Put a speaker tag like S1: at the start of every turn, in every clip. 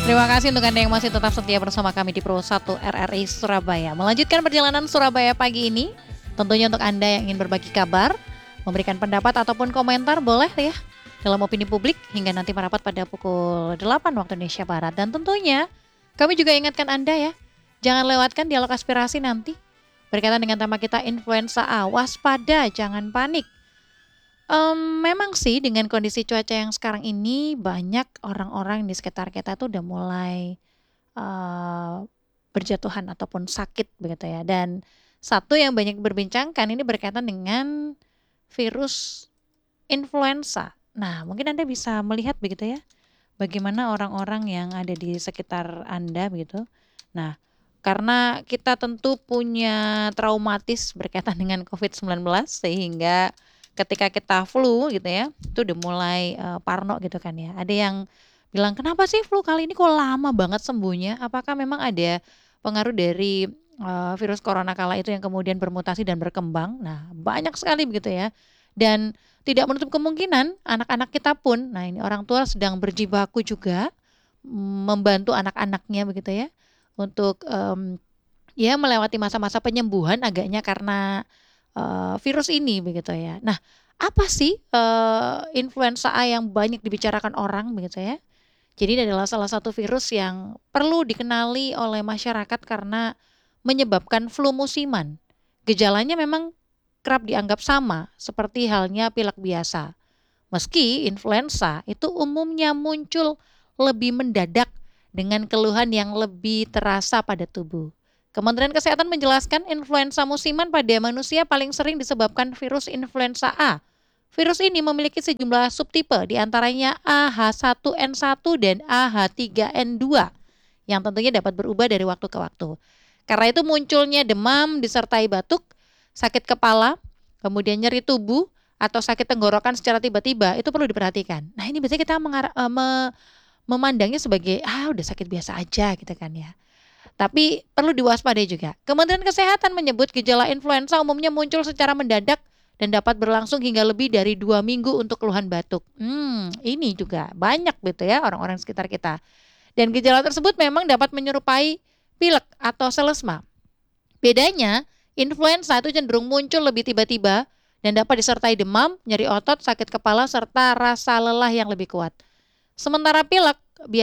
S1: Terima kasih untuk Anda yang masih tetap setia bersama kami di Pro 1 RRI Surabaya. Melanjutkan perjalanan Surabaya pagi ini, tentunya untuk Anda yang ingin berbagi kabar, memberikan pendapat ataupun komentar boleh ya dalam opini publik hingga nanti merapat pada pukul 8 waktu Indonesia Barat. Dan tentunya kami juga ingatkan Anda ya, jangan lewatkan dialog aspirasi nanti berkaitan dengan tema kita influenza A. Waspada, jangan panik. Memang sih dengan kondisi cuaca yang sekarang ini banyak orang-orang di sekitar kita tuh udah mulai, eee, berjatuhan ataupun sakit begitu ya, dan satu yang banyak diperbincangkan ini berkaitan dengan virus influenza. Nah, mungkin Anda bisa melihat begitu ya, bagaimana orang-orang yang ada di sekitar Anda begitu. Nah, karena kita tentu punya traumatis berkaitan dengan COVID-19 sehingga ketika kita flu gitu ya, itu udah mulai, parno gitu kan ya. Ada yang bilang, "Kenapa sih flu kali ini kok lama banget sembuhnya? Apakah memang ada pengaruh dari, virus corona kala itu yang kemudian bermutasi dan berkembang?" Nah, banyak sekali begitu ya. Dan tidak menutup kemungkinan anak-anak kita pun, nah ini orang tua sedang berjibaku juga, membantu anak-anaknya begitu ya, untuk, ya melewati masa-masa penyembuhan agaknya karena, virus ini begitu ya. Nah, apa sih, influenza A yang banyak dibicarakan orang begitu ya? Jadi ini adalah salah satu virus yang perlu dikenali oleh masyarakat karena menyebabkan flu musiman. Gejalanya memang kerap dianggap sama seperti halnya pilek biasa. Meski influenza itu umumnya muncul lebih mendadak dengan keluhan yang lebih terasa pada tubuh. Kementerian Kesehatan menjelaskan influenza musiman pada manusia paling sering disebabkan virus influenza A. Virus ini memiliki sejumlah subtipe, diantaranya AH1N1 dan AH3N2, yang tentunya dapat berubah dari waktu ke waktu. Karena itu munculnya demam disertai batuk, sakit kepala, kemudian nyeri tubuh, atau sakit tenggorokan secara tiba-tiba, itu perlu diperhatikan. Nah ini biasanya kita memandangnya sebagai, udah sakit biasa aja gitu kan ya. Tapi perlu diwaspadai juga. Kementerian Kesehatan menyebut gejala influenza umumnya muncul secara mendadak dan dapat berlangsung hingga lebih dari 2 minggu untuk keluhan batuk. Ini juga banyak gitu ya orang-orang sekitar kita. Dan gejala tersebut memang dapat menyerupai pilek atau selesma. Bedanya, influenza itu cenderung muncul lebih tiba-tiba dan dapat disertai demam, nyeri otot, sakit kepala, serta rasa lelah yang lebih kuat. Sementara pilek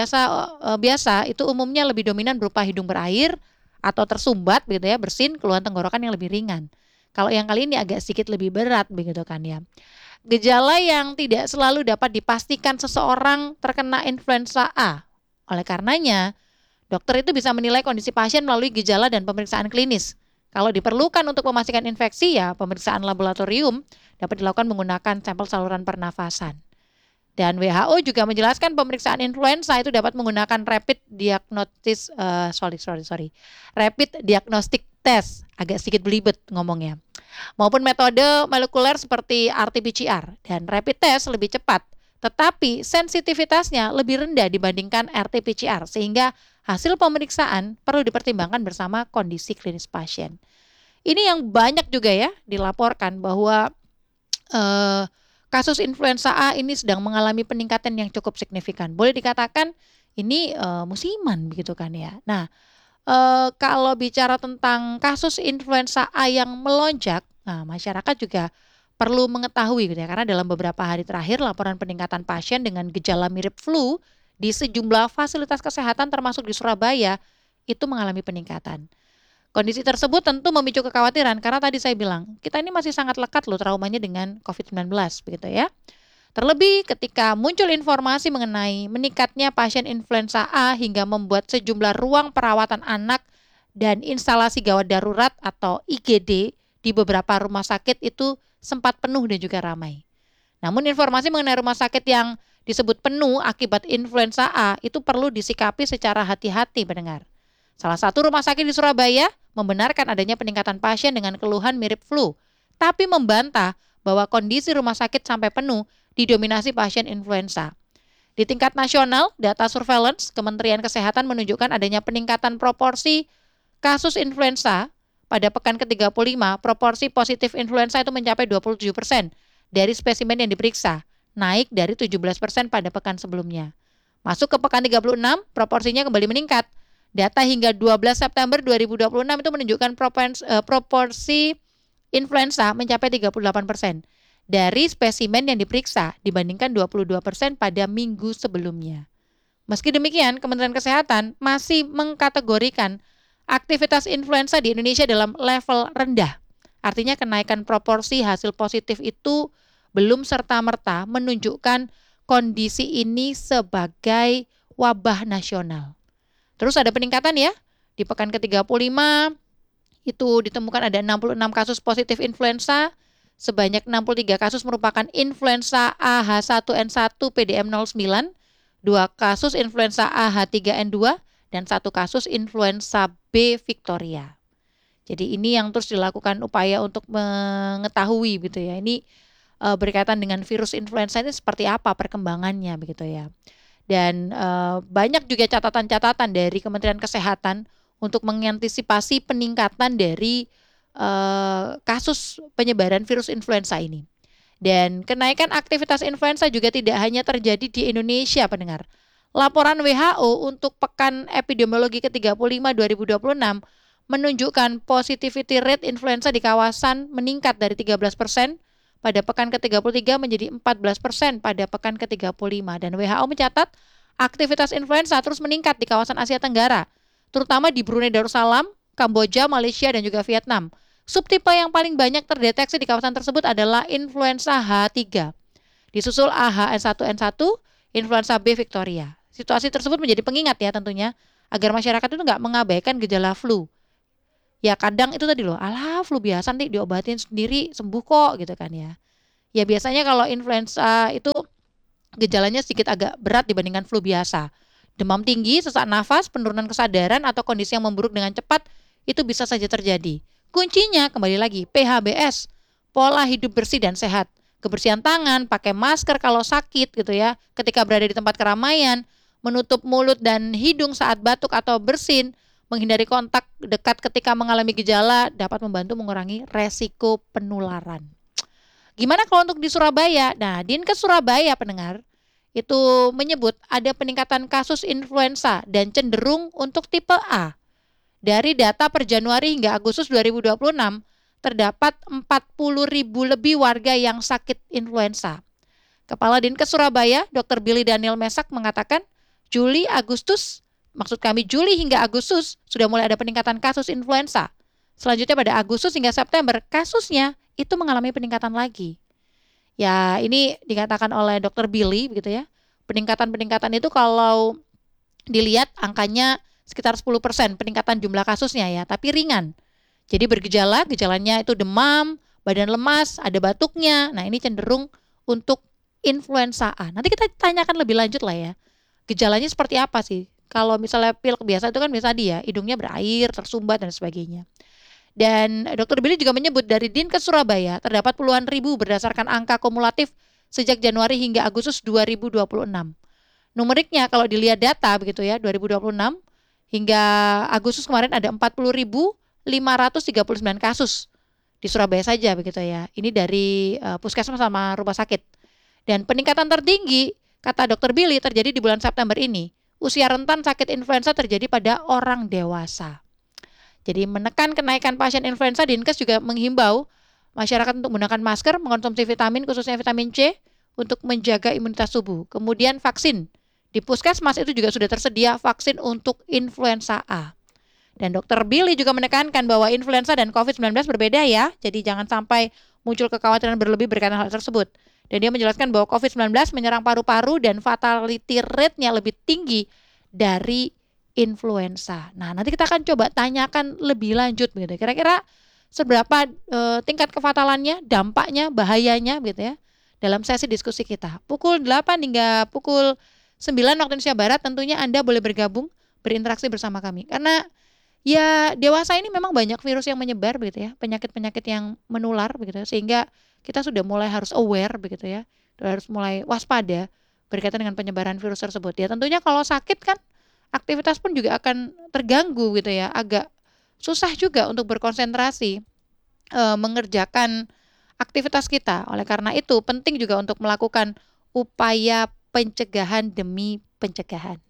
S1: biasa itu umumnya lebih dominan berupa hidung berair atau tersumbat gitu ya, bersin, keluhan tenggorokan yang lebih ringan. Kalau yang kali ini agak sedikit lebih berat begitu kan ya. Gejala yang tidak selalu dapat dipastikan seseorang terkena influenza A. Oleh karenanya, dokter itu bisa menilai kondisi pasien melalui gejala dan pemeriksaan klinis. Kalau diperlukan untuk memastikan infeksi ya pemeriksaan laboratorium dapat dilakukan menggunakan sampel saluran pernafasan. Dan WHO juga menjelaskan pemeriksaan influenza itu dapat menggunakan rapid diagnostic test, agak sedikit belibet ngomongnya, maupun metode molekuler seperti RT-PCR, dan rapid test lebih cepat, tetapi sensitivitasnya lebih rendah dibandingkan RT-PCR sehingga hasil pemeriksaan perlu dipertimbangkan bersama kondisi klinis pasien. Ini yang banyak juga ya dilaporkan bahwa kasus influenza A ini sedang mengalami peningkatan yang cukup signifikan. Boleh dikatakan ini, musiman begitu kan ya. Nah, kalau bicara tentang kasus influenza A yang melonjak, nah masyarakat juga perlu mengetahui gitu ya, karena dalam beberapa hari terakhir laporan peningkatan pasien dengan gejala mirip flu di sejumlah fasilitas kesehatan termasuk di Surabaya itu mengalami peningkatan. Kondisi tersebut tentu memicu kekhawatiran karena tadi saya bilang, kita ini masih sangat lekat loh traumanya dengan COVID-19 begitu ya. Terlebih ketika muncul informasi mengenai meningkatnya pasien influenza A hingga membuat sejumlah ruang perawatan anak dan instalasi gawat darurat atau IGD di beberapa rumah sakit itu sempat penuh dan juga ramai. Namun informasi mengenai rumah sakit yang disebut penuh akibat influenza A itu perlu disikapi secara hati-hati pendengar. Salah satu rumah sakit di Surabaya membenarkan adanya peningkatan pasien dengan keluhan mirip flu, tapi membantah bahwa kondisi rumah sakit sampai penuh didominasi pasien influenza. Di tingkat nasional, data surveillance Kementerian Kesehatan menunjukkan adanya peningkatan proporsi kasus influenza pada pekan ke-35, proporsi positif influenza itu mencapai 27% dari spesimen yang diperiksa, naik dari 17% pada pekan sebelumnya. Masuk ke pekan 36, proporsinya kembali meningkat. Data hingga 12 September 2026 itu menunjukkan proporsi influenza mencapai 38% dari spesimen yang diperiksa dibandingkan 22% pada minggu sebelumnya. Meski demikian, Kementerian Kesehatan masih mengkategorikan aktivitas influenza di Indonesia dalam level rendah. Artinya kenaikan proporsi hasil positif itu belum serta-merta menunjukkan kondisi ini sebagai wabah nasional. Terus ada peningkatan ya, di pekan ke-35 itu ditemukan ada 66 kasus positif influenza, sebanyak 63 kasus merupakan influenza AH1N1 PDM09, 2 kasus influenza AH3N2, dan 1 kasus influenza B Victoria. Jadi ini yang terus dilakukan upaya untuk mengetahui gitu ya. Ini berkaitan dengan virus influenza ini seperti apa perkembangannya begitu ya. Dan banyak juga catatan-catatan dari Kementerian Kesehatan untuk mengantisipasi peningkatan dari kasus penyebaran virus influenza ini. Dan kenaikan aktivitas influenza juga tidak hanya terjadi di Indonesia, pendengar. Laporan WHO untuk Pekan Epidemiologi ke-35 2026 menunjukkan positivity rate influenza di kawasan meningkat dari 13% pada pekan ke-33 menjadi 14% pada pekan ke-35. Dan WHO mencatat aktivitas influenza terus meningkat di kawasan Asia Tenggara, terutama di Brunei Darussalam, Kamboja, Malaysia, dan juga Vietnam. Subtipe yang paling banyak terdeteksi di kawasan tersebut adalah influenza H3, disusul AH1N1, influenza B Victoria. Situasi tersebut menjadi pengingat ya tentunya, agar masyarakat itu nggak mengabaikan gejala flu. Ya kadang itu tadi loh, alah flu biasa nanti diobatin sendiri sembuh kok gitu kan ya. Ya biasanya kalau influenza itu gejalanya sedikit agak berat dibandingkan flu biasa. Demam tinggi, sesak nafas, penurunan kesadaran atau kondisi yang memburuk dengan cepat itu bisa saja terjadi. Kuncinya kembali lagi PHBS, pola hidup bersih dan sehat. Kebersihan tangan, pakai masker kalau sakit gitu ya. Ketika berada di tempat keramaian, menutup mulut dan hidung saat batuk atau bersin, menghindari kontak dekat ketika mengalami gejala dapat membantu mengurangi resiko penularan. Gimana kalau untuk di Surabaya? Nah, Dinkes Surabaya pendengar itu menyebut ada peningkatan kasus influenza dan cenderung untuk tipe A. Dari data per Januari hingga Agustus 2026, terdapat 40.000 lebih warga yang sakit influenza. Kepala Dinkes Surabaya, Dr. Billy Daniel Mesak mengatakan, Juli hingga Agustus sudah mulai ada peningkatan kasus influenza. Selanjutnya pada Agustus hingga September, kasusnya itu mengalami peningkatan lagi. Ya, ini dikatakan oleh Dr. Billy begitu ya. Peningkatan-peningkatan itu kalau dilihat angkanya sekitar 10% peningkatan jumlah kasusnya ya, tapi ringan. Jadi gejalanya itu demam, badan lemas, ada batuknya. Nah, ini cenderung untuk influenza A. Nanti kita tanyakan lebih lanjut lah ya. Gejalanya seperti apa sih? Kalau misalnya pilek biasa itu kan biasa dia, hidungnya berair, tersumbat dan sebagainya. Dan Dr. Billy juga menyebut dari Dinkes Surabaya terdapat puluhan ribu berdasarkan angka kumulatif sejak Januari hingga Agustus 2026. Numeriknya kalau dilihat data begitu ya, 2026 hingga Agustus kemarin ada 40.539 kasus di Surabaya saja begitu ya. Ini dari puskesmas sama rumah sakit. Dan peningkatan tertinggi kata Dr. Billy terjadi di bulan September ini. Usia rentan sakit influenza terjadi pada orang dewasa. Jadi menekan kenaikan pasien influenza, Dinkes juga menghimbau masyarakat untuk menggunakan masker, mengkonsumsi vitamin khususnya vitamin C untuk menjaga imunitas tubuh. Kemudian vaksin. Di puskesmas itu juga sudah tersedia vaksin untuk influenza A. Dan Dr. Billy juga menekankan bahwa influenza dan COVID-19 berbeda ya. Jadi jangan sampai muncul kekhawatiran berlebih berkaitan hal tersebut. Dan dia menjelaskan bahwa COVID-19 menyerang paru-paru dan fatality rate-nya lebih tinggi dari influenza. Nah, nanti kita akan coba tanyakan lebih lanjut begitu. Kira-kira seberapa tingkat kefatalannya, dampaknya, bahayanya begitu ya. Dalam sesi diskusi kita. Pukul 8 hingga pukul 9 waktu Indonesia Barat tentunya Anda boleh bergabung, berinteraksi bersama kami. Karena ya dewasa ini memang banyak virus yang menyebar begitu ya, penyakit-penyakit yang menular begitu ya, sehingga kita sudah mulai harus aware begitu ya. Harus mulai waspada berkaitan dengan penyebaran virus tersebut. Ya tentunya kalau sakit kan aktivitas pun juga akan terganggu gitu ya, agak susah juga untuk berkonsentrasi mengerjakan aktivitas kita. Oleh karena itu penting juga untuk melakukan upaya pencegahan demi pencegahan.